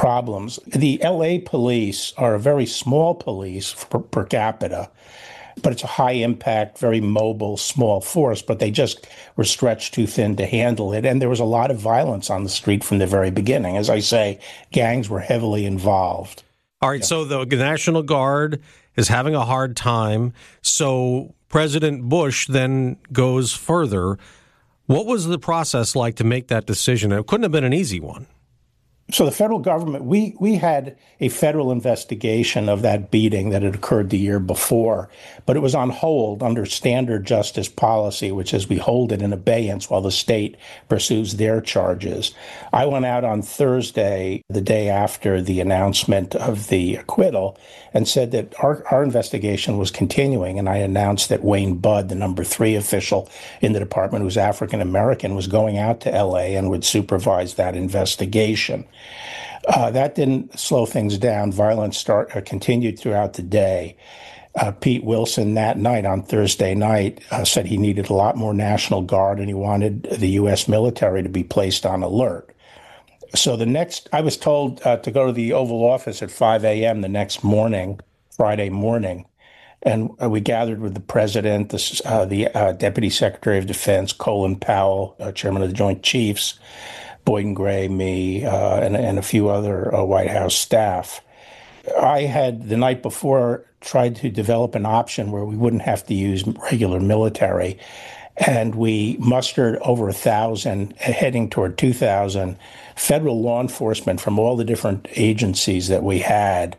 problems. The LA police are a very small police per capita, but it's a high impact, very mobile, small force, but they just were stretched too thin to handle it. And there was a lot of violence on the street from the very beginning. As I say, gangs were heavily involved. All right, so the National Guard is having a hard time. So President Bush then goes further. What was the process like to make that decision? It couldn't have been an easy one. So the federal government, we had a federal investigation of that beating that had occurred the year before, but it was on hold under standard justice policy, which is we hold it in abeyance while the state pursues their charges. I went out on Thursday, the day after the announcement of the acquittal, and said that our investigation was continuing, and I announced that Wayne Budd, the number 3 official in the department who's African American, was going out to L.A. and would supervise that investigation. That didn't slow things down. Violence continued throughout the day. Pete Wilson that night, on Thursday night, said he needed a lot more National Guard and he wanted the U.S. military to be placed on alert. So I was told to go to the Oval Office at 5 a.m. the next morning, Friday morning. And we gathered with the president, the Deputy Secretary of Defense, Colin Powell, Chairman of the Joint Chiefs, Boyden Gray, me, and a few other White House staff. I had, the night before, tried to develop an option where we wouldn't have to use regular military. And we mustered over 1,000, heading toward 2,000 federal law enforcement from all the different agencies that we had,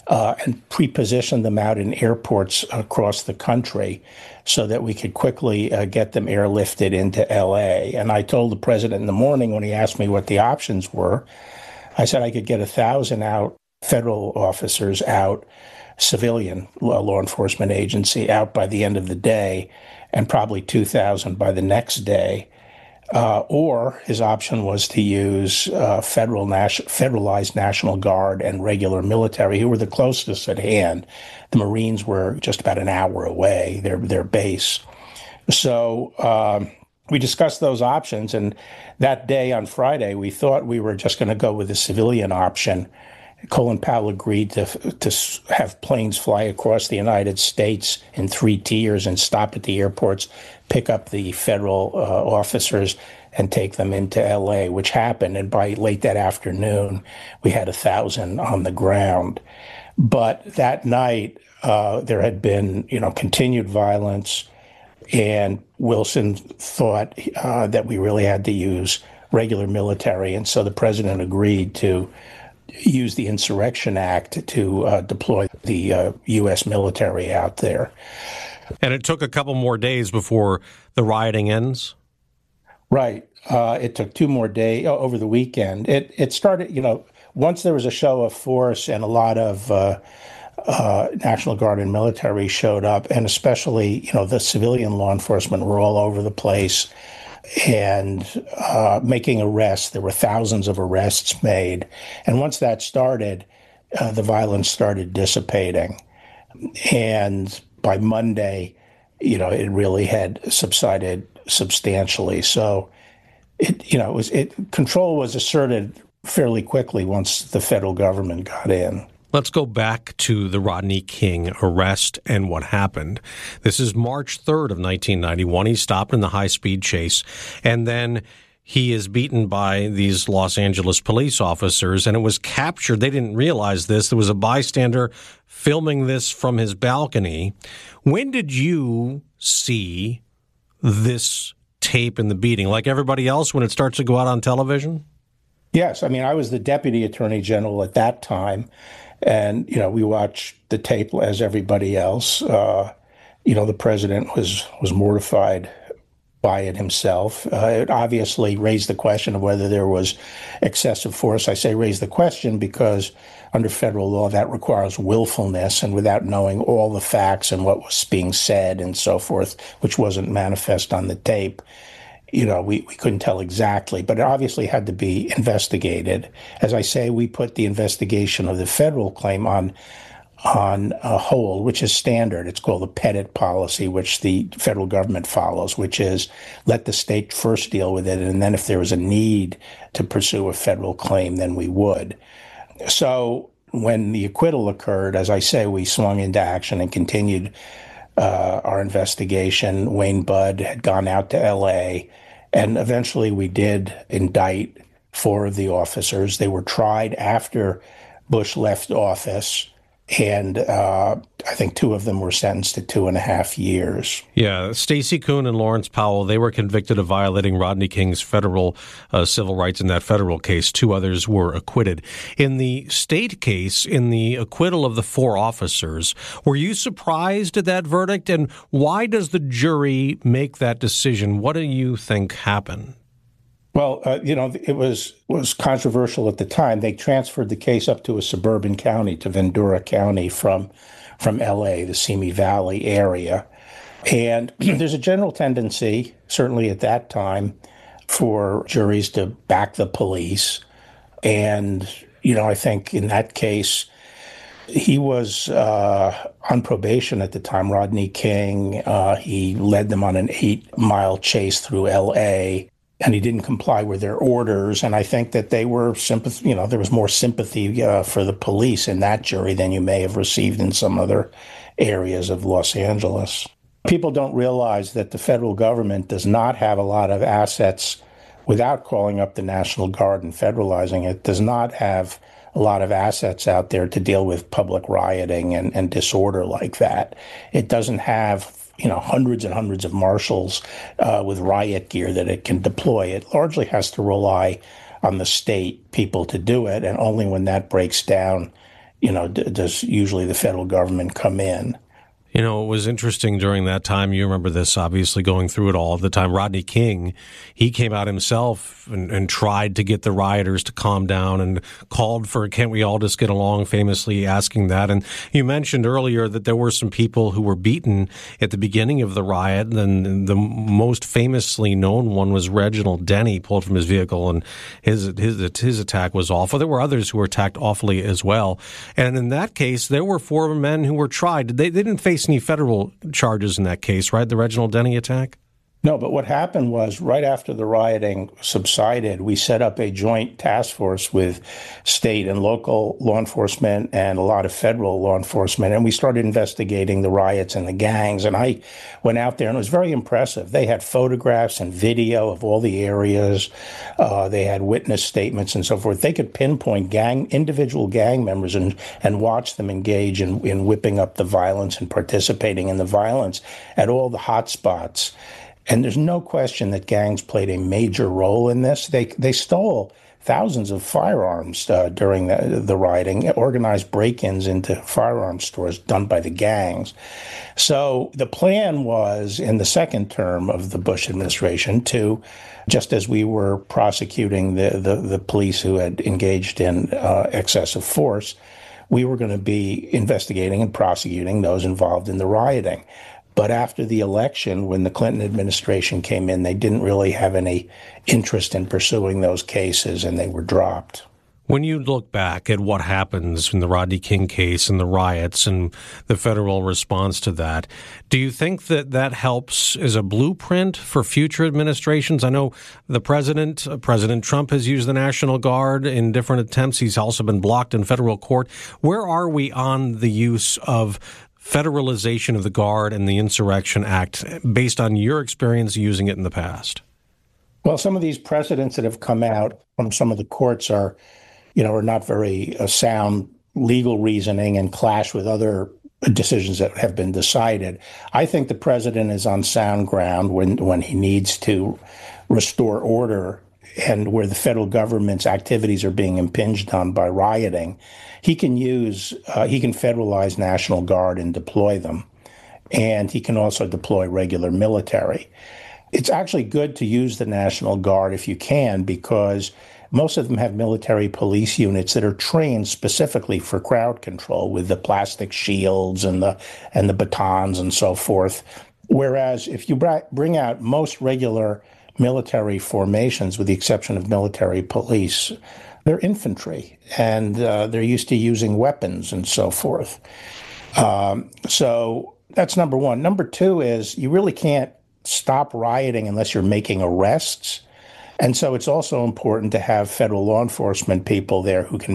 and pre-positioned them out in airports across the country so that we could quickly get them airlifted into L.A. And I told the president in the morning when he asked me what the options were, I said I could get 1,000 out, federal officers out, civilian law enforcement agency out by the end of the day, and probably 2,000 by the next day. Or his option was to use federalized National Guard and regular military, who were the closest at hand. The Marines were just about an hour away, their base. So we discussed those options, and that day on Friday, we thought we were just going to go with the civilian option. Colin Powell agreed to have planes fly across the United States in 3 tiers and stop at the airports, pick up the federal officers, and take them into L.A., which happened. And by late that afternoon, we had 1,000 on the ground. But that night, there had been, continued violence, and Wilson thought that we really had to use regular military. And so the president agreed to use the Insurrection Act to deploy the U.S. military out there. And it took a couple more days before the rioting ends? Right. It took 2 more days over the weekend. It started, once there was a show of force and a lot of National Guard and military showed up, and especially, the civilian law enforcement were all over the place and making arrests. There were thousands of arrests made. And once that started, the violence started dissipating. And by Monday, it really had subsided substantially. So control was asserted fairly quickly once the federal government got in. Let's go back to the Rodney King arrest and what happened. This is March 3rd of 1991. He's stopped in the high-speed chase, and then he is beaten by these Los Angeles police officers, and it was captured. They didn't realize this. There was a bystander filming this from his balcony. When did you see this tape in the beating? Like everybody else, when it starts to go out on television? Yes. I mean, I was the deputy attorney general at that time. And, we watched the tape as everybody else. The president was mortified by it himself. It obviously raised the question of whether there was excessive force. I say raise the question because under federal law, that requires willfulness, and without knowing all the facts and what was being said and so forth, which wasn't manifest on the tape, we couldn't tell exactly, but it obviously had to be investigated. As I say, we put the investigation of the federal claim on a hold, which is standard. It's called the Pettit policy, which the federal government follows, which is let the state first deal with it, and then if there was a need to pursue a federal claim, then we would. So when the acquittal occurred, as I say, we swung into action and continued our investigation. Wayne Budd had gone out to L.A., and eventually we did indict four of the officers. They were tried after Bush left office, and I think two of them were sentenced to 2.5 years. Yeah, Stacey Koon and Lawrence Powell, they were convicted of violating Rodney King's federal civil rights in that federal case. Two others were acquitted. In the state case, in the acquittal of the four officers, were you surprised at that verdict? And why does the jury make that decision? What do you think happened? Well, it was controversial at the time. They transferred the case up to a suburban county, to Ventura County, from L.A., the Simi Valley area. And there's a general tendency, certainly at that time, for juries to back the police. And, I think in that case, he was on probation at the time, Rodney King. He led them on an 8-mile chase through L.A., and he didn't comply with their orders. And I think that they were there was more sympathy for the police in that jury than you may have received in some other areas of Los Angeles. People don't realize that the federal government does not have a lot of assets without calling up the National Guard and federalizing it, does not have a lot of assets out there to deal with public rioting and disorder like that. It doesn't have hundreds and hundreds of marshals with riot gear that it can deploy. It largely has to rely on the state people to do it, and only when that breaks down, does usually the federal government come in. It was interesting during that time. You remember this, obviously, going through it all. At the time, Rodney King, he came out himself and tried to get the rioters to calm down and called for, can't we all just get along, famously asking that. And you mentioned earlier that there were some people who were beaten at the beginning of the riot. And the most famously known one was Reginald Denny, pulled from his vehicle, and his attack was awful. There were others who were attacked awfully as well. And in that case, there were four men who were tried. They didn't face any federal charges in that case, right? The Reginald Denny attack? No, but what happened was right after the rioting subsided, we set up a joint task force with state and local law enforcement and a lot of federal law enforcement, and we started investigating the riots and the gangs. And I went out there, and it was very impressive. They had photographs and video of all the areas. They had witness statements and so forth. They could pinpoint individual gang members and watch them engage in whipping up the violence and participating in the violence at all the hot spots. And there's no question that gangs played a major role in this. They stole thousands of firearms during the rioting, organized break-ins into firearms stores done by the gangs. So the plan was, in the second term of the Bush administration, to, just as we were prosecuting the police who had engaged in excessive force, we were going to be investigating and prosecuting those involved in the rioting. But after the election, when the Clinton administration came in, they didn't really have any interest in pursuing those cases, and they were dropped. When you look back at what happens in the Rodney King case and the riots and the federal response to that, do you think that helps as a blueprint for future administrations? I know President Trump has used the National Guard in different attempts. He's also been blocked in federal court. Where are we on the use of federalization of the Guard and the Insurrection Act, based on your experience using it in the past? Well, some of these precedents that have come out from some of the courts are not very sound legal reasoning and clash with other decisions that have been decided. I think the president is on sound ground when he needs to restore order and where the federal government's activities are being impinged on by rioting. He can federalize National Guard and deploy them. And he can also deploy regular military. It's actually good to use the National Guard if you can, because most of them have military police units that are trained specifically for crowd control with the plastic shields and the batons and so forth. Whereas if you bring out most regular military formations, with the exception of military police, they're infantry, and they're used to using weapons and so forth. So that's number one. Number two is you really can't stop rioting unless you're making arrests. And so it's also important to have federal law enforcement people there who can